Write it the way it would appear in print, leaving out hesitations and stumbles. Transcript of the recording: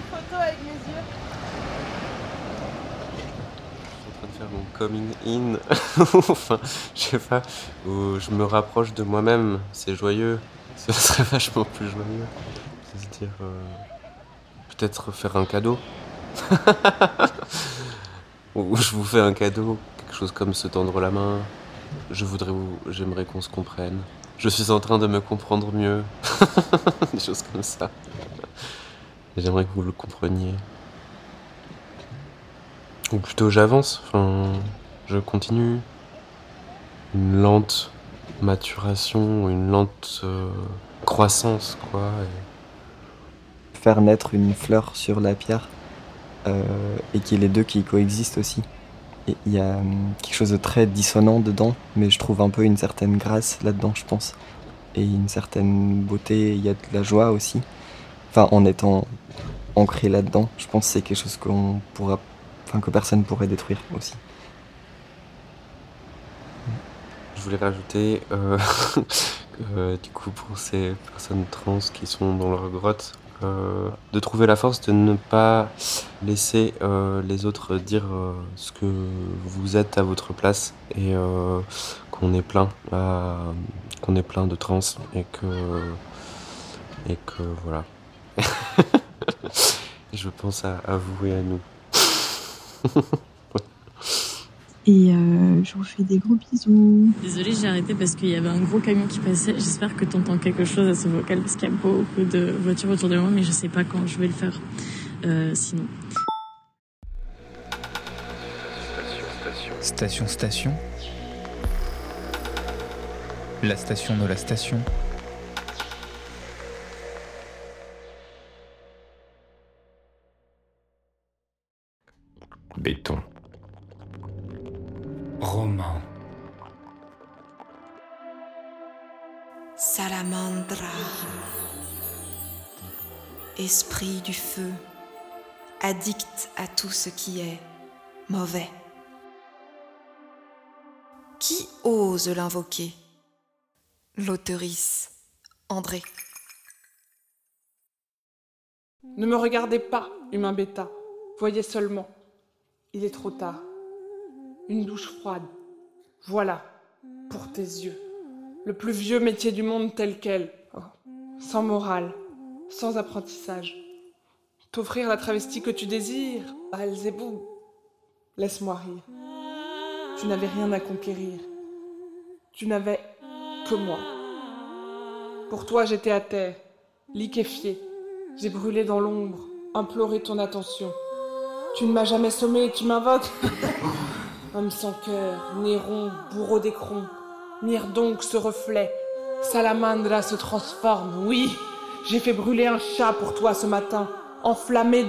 photo avec mes yeux. Je suis en train de faire mon coming in. Enfin, je sais pas, où je me rapproche de moi-même. C'est joyeux. Ce serait vachement plus joyeux. De se dire, peut-être faire un cadeau. Ou je vous fais un cadeau, quelque chose comme se tendre la main. J'aimerais qu'on se comprenne. Je suis en train de me comprendre mieux. Des choses comme ça. Et j'aimerais que vous le compreniez. Ou plutôt j'avance, enfin, je continue. Une lente maturation, une lente croissance, quoi. Faire naître une fleur sur la pierre et qu'il y ait les deux qui coexistent aussi. Et il y a quelque chose de très dissonant dedans, mais je trouve un peu une certaine grâce là-dedans, je pense. Et une certaine beauté, il y a de la joie aussi. Enfin, en étant ancré là-dedans, je pense que c'est quelque chose que personne pourrait détruire aussi. Je voulais rajouter, du coup, pour ces personnes trans qui sont dans leur grotte, de trouver la force de ne pas laisser les autres dire ce que vous êtes à votre place et qu'on est plein, de trans et que voilà. Je pense à vous et à nous. Et je vous fais des gros bisous. Désolée, j'ai arrêté parce qu'il y avait un gros camion qui passait. J'espère que t'entends quelque chose à ce vocal parce qu'il y a beaucoup de voitures autour de moi, mais je sais pas quand je vais le faire. Sinon. Station. La station de la station. Béton. Roman. Salamandra, esprit du feu, addict à tout ce qui est mauvais. Qui ose l'invoquer? L'auteurice André. Ne me regardez pas, humain bêta. Voyez seulement. Il est trop tard. Une douche froide. Voilà, pour tes yeux. Le plus vieux métier du monde tel quel. Oh. Sans morale, sans apprentissage. T'offrir la travestie que tu désires. Belzéboub. Laisse-moi rire. Tu n'avais rien à conquérir. Tu n'avais que moi. Pour toi, j'étais à terre, liquéfié. J'ai brûlé dans l'ombre, imploré ton attention. Tu ne m'as jamais sommé, tu m'invoques. Homme sans cœur, Néron, bourreau d'écron. Mire donc ce reflet. Salamandra se transforme, oui. J'ai fait brûler un chat pour toi ce matin, enflammé